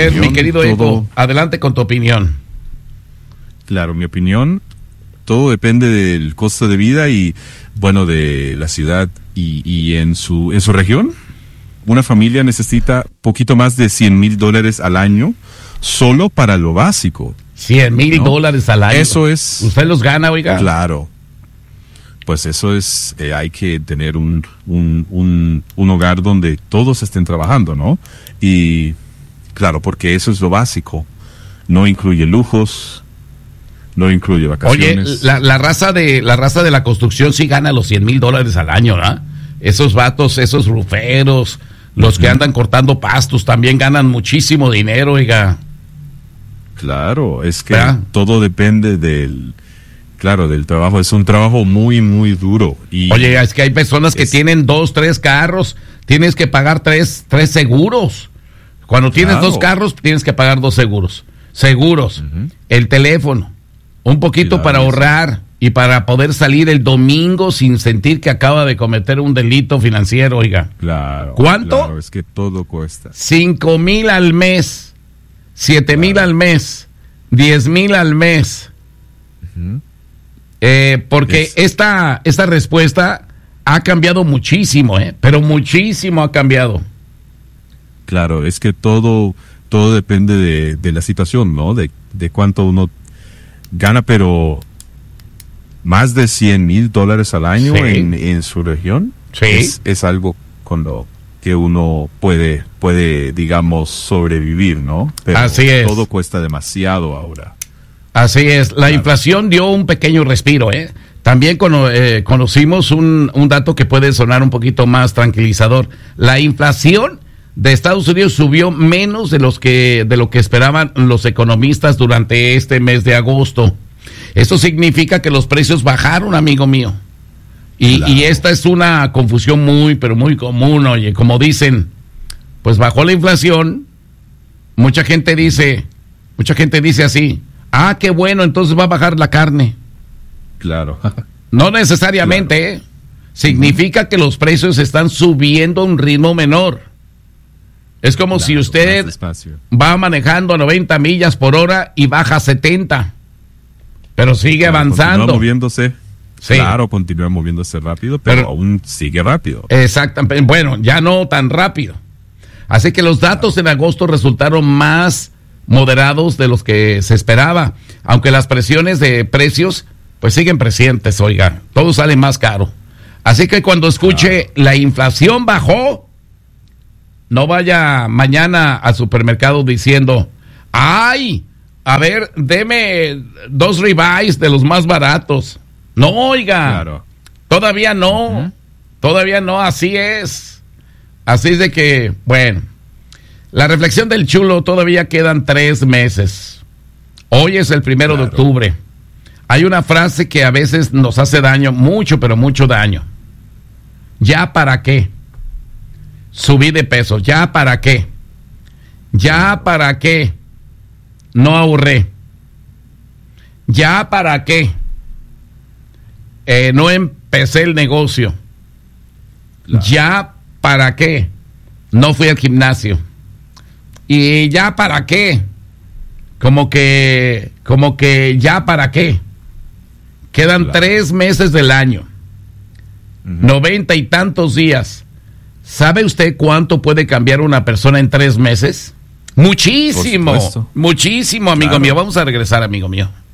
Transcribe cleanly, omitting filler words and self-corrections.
ver, mi querido Eco, adelante con tu opinión. Claro, mi opinión, todo depende del costo de vida y, bueno, de la ciudad y en su región. Una familia necesita poquito más de $100,000 al año solo para lo básico. $100,000 al año. Eso es. ¿Usted los gana, oiga? Claro. Pues eso es, hay que tener un hogar donde todos estén trabajando, ¿no? Y claro, porque eso es lo básico. No incluye lujos, no incluye vacaciones. Oye, la raza de la construcción sí gana los $100,000 al año, ¿no? Esos vatos, esos ruferos, los que andan cortando pastos también ganan muchísimo dinero, oiga. Claro, es que todo depende del trabajo. Es un trabajo muy, muy duro. Y oye, es que hay personas que tienen 2, 3 carros, tienes que pagar tres seguros. Cuando tienes 2 carros, tienes que pagar 2 seguros. El teléfono, un poquito para ahorrar y para poder salir el domingo sin sentir que acaba de cometer un delito financiero, oiga. Claro. ¿Cuánto? Claro, es que todo cuesta. 5,000 al mes, 7,000 al mes, 10,000 al mes. Porque esta respuesta ha cambiado muchísimo, pero muchísimo ha cambiado. Claro, es que todo depende de la situación, ¿no? De cuánto uno gana, pero más de $100,000 al año en su región es algo con lo que uno puede, digamos, sobrevivir, ¿no? Pero así es. Todo cuesta demasiado ahora. Así es. La inflación dio un pequeño respiro, También conocimos un dato que puede sonar un poquito más tranquilizador. La inflación de Estados Unidos subió menos de lo que esperaban los economistas durante este mes de agosto. Eso significa que los precios bajaron, amigo mío. Y esta es una confusión muy, pero muy común, oye. Como dicen, pues bajó la inflación. Mucha gente dice así: ah, qué bueno, entonces va a bajar la carne. Claro. No necesariamente, Significa que los precios están subiendo a un ritmo menor. Es como si usted va manejando a 90 millas por hora y baja a 70, pero sigue avanzando. Continúa moviéndose. Sí. Claro, continúa moviéndose rápido, pero aún sigue rápido. Exactamente. Bueno, ya no tan rápido. Así que los datos en agosto resultaron más moderados de los que se esperaba, aunque las presiones de precios pues siguen presentes, oiga, todo sale más caro. Así que cuando escuche la inflación bajó, no vaya mañana al supermercado diciendo, ay, a ver, deme 2 ribeyes de los más baratos. No, oiga, todavía no, todavía no, así es. Así es de que, bueno, la reflexión del chulo, todavía quedan 3 meses. Hoy es el 1 de octubre. Hay una frase que a veces nos hace daño, mucho, pero mucho daño. ¿Ya para qué? Subí de peso, ¿ya para qué? ¿Ya para qué? No ahorré. ¿Ya para qué? No empecé el negocio. ¿Ya para qué? No fui al gimnasio. ¿Y ya para qué? Como que ya para qué. Quedan 3 meses del año. 90 y tantos días. ¿Sabe usted cuánto puede cambiar una persona en 3 meses? Muchísimo, muchísimo, amigo mío. Vamos a regresar, amigo mío.